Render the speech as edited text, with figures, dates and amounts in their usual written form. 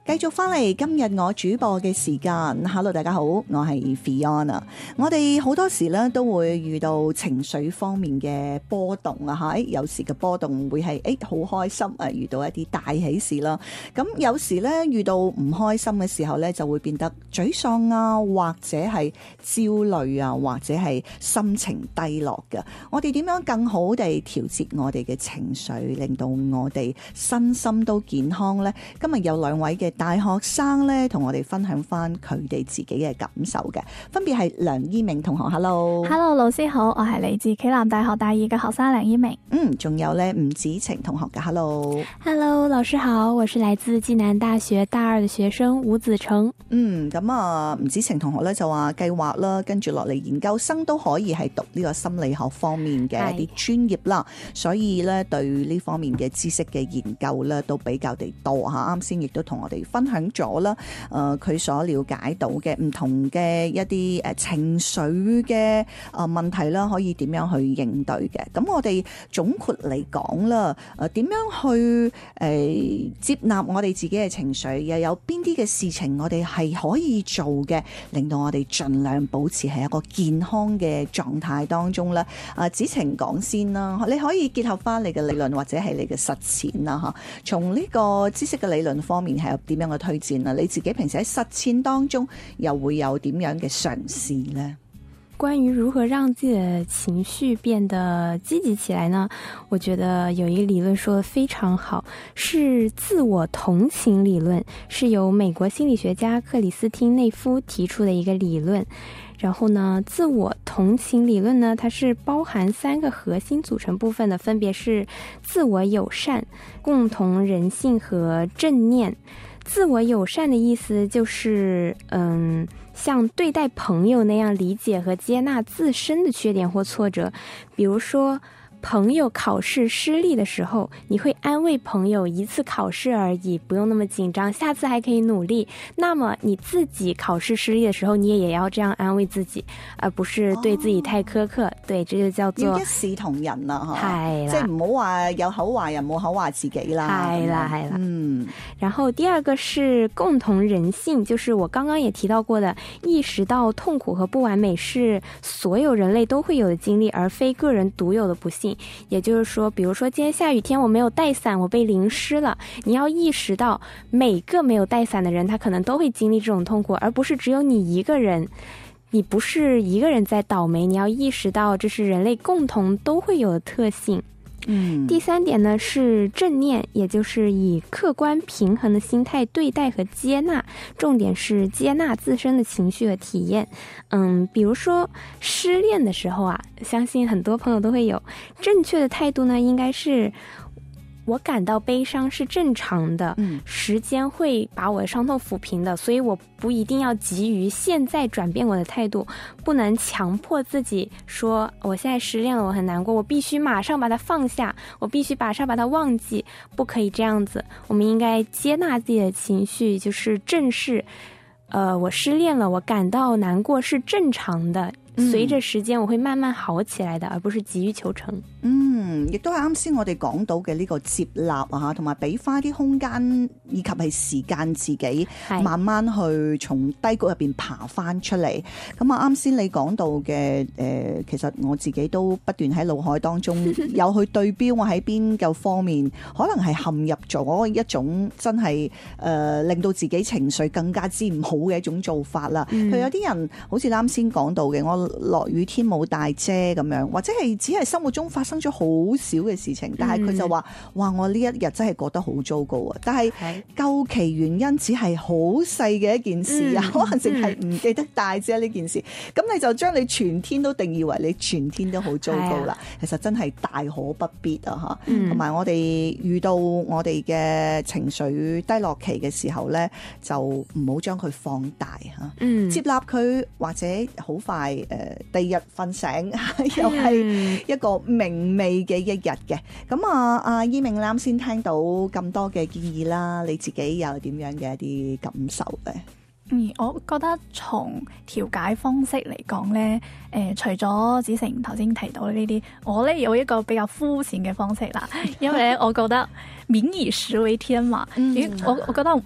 繼續翻嚟今日我主播嘅時間 ，Hello 大家好，我係 Fiona。我哋好多時咧都會遇到情緒方面嘅波動啊，嚇！有時嘅波動會係好開心啊，遇到一啲大喜事啦。咁有時咧遇到唔開心嘅時候咧，就會變得沮喪啊，或者係焦慮啊，或者係心情低落嘅。我哋點樣更好地調節我哋嘅情緒，令到我哋身心都健康呢？今日有兩位嘅大學生咧，同我哋分享翻佢哋自己嘅感受嘅，分別係梁依明同學 ，Hello，Hello 老師好，我係嚟自暨南大學大二嘅學生梁依明。 仲有咧吳子晴同學嘅 ，Hello，Hello 老師好，我是來自暨南大學大二嘅學生吳子成。 咁啊，吳子晴同學咧就話計劃啦，跟住落嚟研究生都可以係讀呢個心理學方面嘅一啲專業啦，所以咧對呢方面嘅知識嘅研究咧都比較地多吓。啱先亦都同我哋分享咗啦，佢所了解到嘅唔同嘅一啲情緒嘅問題啦，可以點樣去應對嘅。咁我哋總括嚟講啦，點樣去接納我哋自己嘅情緒，又有邊啲嘅事情我哋係可以做嘅，令到我哋盡量保持喺一個健康嘅狀態當中咧。子晴講先啦，你可以結合翻你嘅理論或者係你嘅實踐啦嚇。從呢個知識嘅理論方面係有點樣嘅推薦啊？你自己平時喺實踐當中又會有點樣嘅嘗試呢？ 關於如何讓自己的情緒變得積極起來呢？我覺得有一個理論說得非常好，是自我同情理論，是由美國心理學家克里斯汀內夫提出的一個理論。然後呢，自我同情理論呢，它是包含3個核心組成部分的，分別是自我友善、共同人性和正念。自我友善的意思就是像對待朋友那樣理解和接納自身的缺點或挫折。比如說朋友考試失利的時候，你會安慰朋友一次考試而已，不用那麼緊張，下次還可以努力。那麼你自己考試失利的時候，你也要這樣安慰自己，而不是對自己太苛刻。對，這就叫做要一視同仁啦， 係啦， 即係唔好話有口話人冇口話自己啦。 係啦，係啦。然後第二個是共同人性，就是我剛剛也提到過的，意識到痛苦和不完美是所有人類都會有的經歷，而非個人獨有的不幸。也就是說，比如說今天下雨天我沒有帶傘，我被淋濕了，你要意識到每個沒有帶傘的人他可能都會經歷這種痛苦，而不是只有你一個人，你不是一個人在倒霉，你要意識到這是人類共同都會有的特性。第3點呢是正念，也就是以客觀平衡的心態對待和接納，重點是接納自身的情緒和體驗。比如說失戀的時候啊，相信很多朋友都會有，正確的態度呢應該是我感到悲傷是正常的，時間會把我的傷痛撫平的，所以我不一定要急於現在轉變我的態度，不能強迫自己說我現在失戀了，我很難過，我必須馬上把它放下，我必須馬上把它忘記，不可以這樣子。我們應該接納自己的情緒，就是正視我失戀了，我感到難過是正常的，隨着時間我會慢慢好起來的，而不是急於求成。 亦都係啱先我哋講到嘅呢個接納啊，同埋俾翻啲空間以及係時間自己慢慢去從低谷入邊爬翻出嚟。咁啊，啱先你講到嘅其實我自己都不斷喺腦海當中有去對標我喺邊個方面可能係陷入咗一種真係令到自己情緒更加之唔好嘅一種做法啦。譬如有啲人好似啱先講到嘅，我落雨天冇帶遮咁樣，或者係只係生活中發生咗好少嘅事情，但係佢就話哇，我呢一日真係覺得好糟糕啊！但係究其原因只係好細嘅一件事啊，可能淨係唔記得帶遮呢件事，咁你就將你全天都定義為你全天都好糟糕啦。其實真係大可不必啊吓。同埋我哋遇到我哋嘅情緒低落期嘅時候咧，就唔好將佢放大吓，接納佢，或者好快第二日瞓醒又係一個明媚嘅一日嘅。咁阿依明啱先聽到咁多嘅建議啦，你自己有點樣嘅一啲感受咧？ 我覺得從調解方式嚟講咧，除咗子成頭先提到呢啲，我咧有一個比較膚淺嘅方式啦，因為咧我覺得民以食為天嘛，我覺得